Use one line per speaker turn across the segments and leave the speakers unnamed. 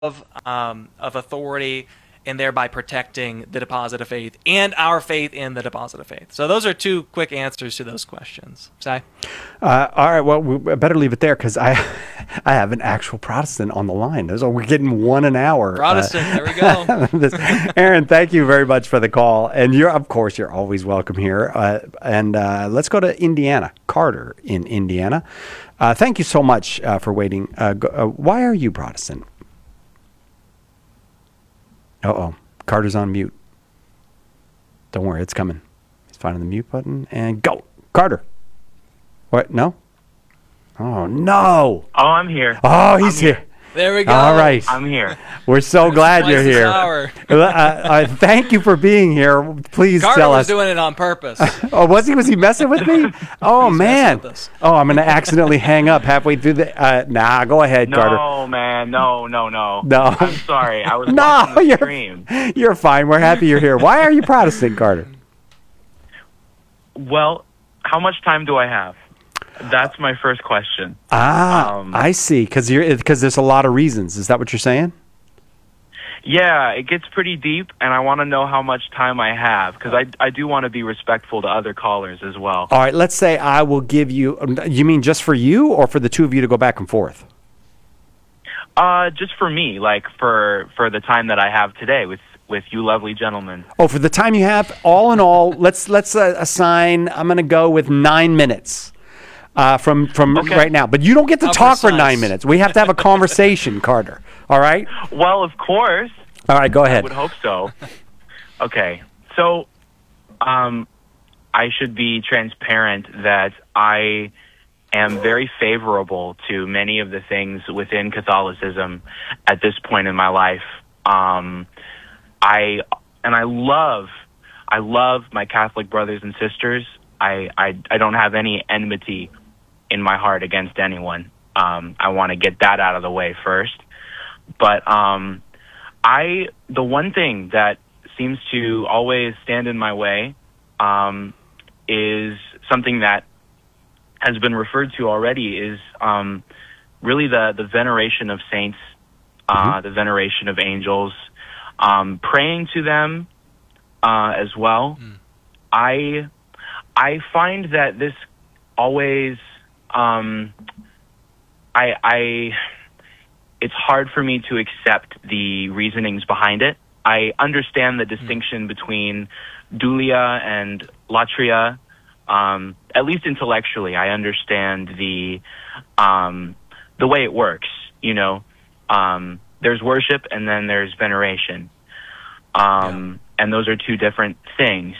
of authority and thereby protecting the deposit of faith and our faith in the deposit of faith. So those are two quick answers to those questions. Say.
All right. Well, we better leave it there because I have an actual Protestant on the line. So we're getting one an hour.
Protestant. There we go.
Aaron, thank you very much for the call. And of course, you're always welcome here. And let's go to Indiana. Carter in Indiana. Thank you so much for waiting. Why are you Protestant? Uh-oh. Carter's on mute. Don't worry, it's coming. He's finding the mute button and go. Carter. What? No? Oh, no.
Oh, I'm here.
Oh, he's here.
There we go.
All right.
I'm here.
We're so glad you're here. Thank you for being here. Please
Carter
tell
was
us.
doing it on purpose.
Oh, was he? Was he messing with me? Oh, man. Oh, I'm going to accidentally hang up halfway through the... Nah, go ahead, Carter.
No, man. No.
No.
I'm sorry. I was watching the stream.
You're fine. We're happy you're here. Why are you Protestant, Carter?
Well, how much time do I have? That's my first question.
I see. Because there's a lot of reasons. Is that what you're saying?
Yeah, it gets pretty deep, and I want to know how much time I have, because I do want to be respectful to other callers as well.
All right, let's say I will give you... You mean just for you, or for the two of you to go back and forth?
Just for me, like for the time that I have today with you lovely gentlemen.
Oh, for the time you have, all in all, let's assign... I'm going to go with 9 minutes. From
okay.
Right now. But you don't get to talk for 9 minutes. We have to have a conversation, Carter. All right?
Well, of course.
All right, go ahead.
I would hope so. Okay. So, I should be transparent that I am very favorable to many of the things within Catholicism at this point in my life. I love my Catholic brothers and sisters. I don't have any enmity in my heart against anyone. I want to get that out of the way first. But the one thing that seems to always stand in my way is something that has been referred to already, is really the veneration of saints, the veneration of angels, praying to them as well. I find that this always, it's hard for me to accept the reasonings behind it. I understand the distinction between dulia and latria. At least intellectually, I understand the way it works. You know, there's worship and then there's veneration, and those are two different things.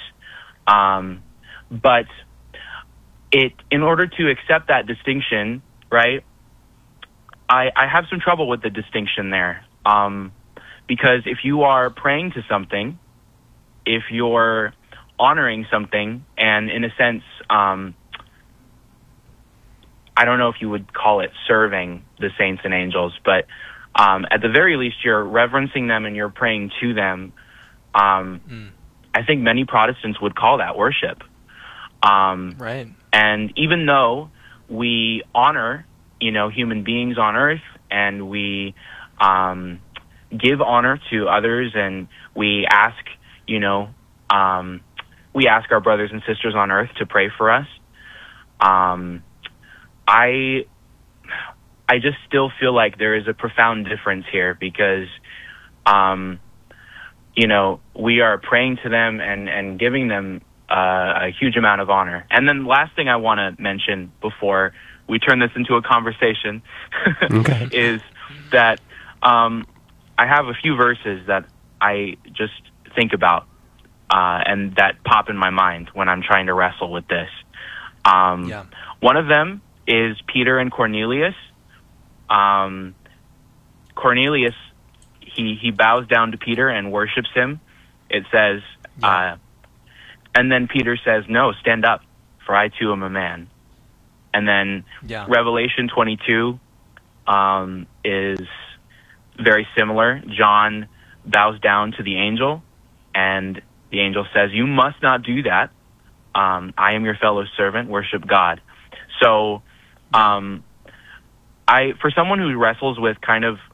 But in order to accept that distinction, right, I have some trouble with the distinction there. Because if you are praying to something, if you're honoring something, and in a sense, I don't know if you would call it serving the saints and angels, but at the very least, you're reverencing them and you're praying to them. I think many Protestants would call that worship.
Right.
And even though we honor, human beings on earth, and we give honor to others, and we ask, we ask our brothers and sisters on earth to pray for us. I just still feel like there is a profound difference here because, we are praying to them and giving them a huge amount of honor. And then the last thing I want to mention before we turn this into a conversation is that I have a few verses that I just think about and that pop in my mind when I'm trying to wrestle with this. One of them is Peter and Cornelius. Cornelius, he bows down to Peter and worships him. It says, and then Peter says, "No, stand up, for I too am a man." And then Revelation 22 is very similar. John bows down to the angel, and the angel says, "You must not do that. I am your fellow servant. Worship God." So, for someone who wrestles with kind of